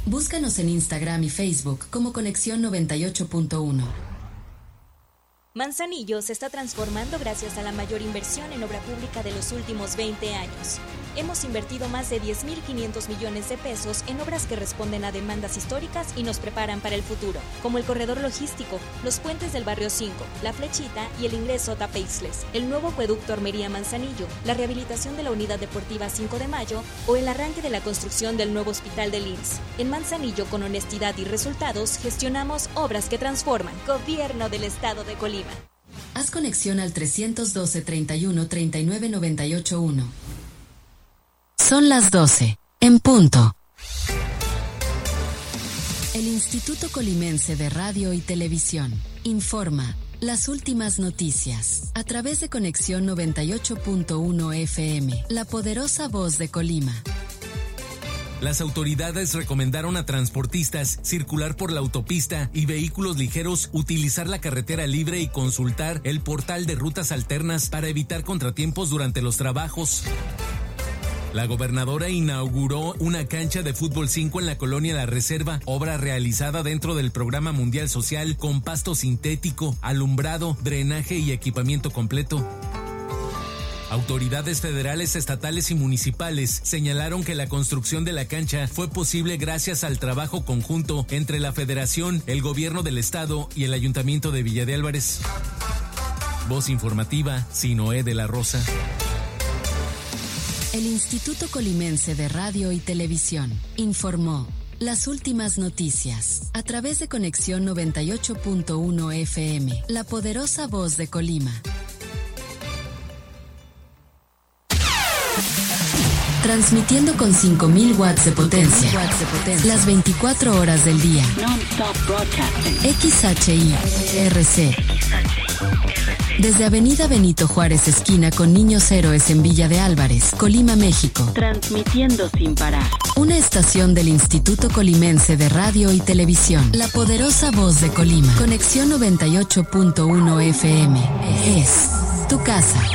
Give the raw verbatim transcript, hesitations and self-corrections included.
Búscanos en Instagram y Facebook como Conexión noventa y ocho punto uno. Manzanillo se está transformando gracias a la mayor inversión en obra pública de los últimos veinte años. Hemos invertido más de diez mil quinientos millones de pesos en obras que responden a demandas históricas y nos preparan para el futuro, como el corredor logístico, los puentes del barrio cinco, la Flechita y el ingreso Tapeisles, el nuevo acueducto Armería-Manzanillo, la rehabilitación de la unidad deportiva cinco de mayo o el arranque de la construcción del nuevo hospital del I M S S. En Manzanillo, con honestidad y resultados, gestionamos obras que transforman. Gobierno del Estado de Colima. Haz conexión al trescientos doce, treinta y uno, treinta y nueve, noventa y ocho uno. Son las doce, en punto. El Instituto Colimense de Radio y Televisión informa las últimas noticias a través de Conexión noventa y ocho punto uno F M, la poderosa voz de Colima. Las autoridades recomendaron a transportistas circular por la autopista y vehículos ligeros utilizar la carretera libre y consultar el portal de rutas alternas para evitar contratiempos durante los trabajos. La gobernadora inauguró una cancha de fútbol cinco en la colonia La Reserva, obra realizada dentro del Programa Mundial Social con pasto sintético, alumbrado, drenaje y equipamiento completo. Autoridades federales, estatales y municipales señalaron que la construcción de la cancha fue posible gracias al trabajo conjunto entre la Federación, el Gobierno del Estado y el Ayuntamiento de Villa de Álvarez. Voz informativa, Sinoé de la Rosa. El Instituto Colimense de Radio y Televisión informó las últimas noticias a través de Conexión noventa y ocho punto uno F M, la poderosa voz de Colima. Transmitiendo con cinco mil watts de potencia, watts de potencia las veinticuatro horas del día. X H I R C. Desde Avenida Benito Juárez, esquina con Niños Héroes en Villa de Álvarez, Colima, México. Transmitiendo sin parar. Una estación del Instituto Colimense de Radio y Televisión. La poderosa voz de Colima. Conexión noventa y ocho punto uno F M. Es tu casa.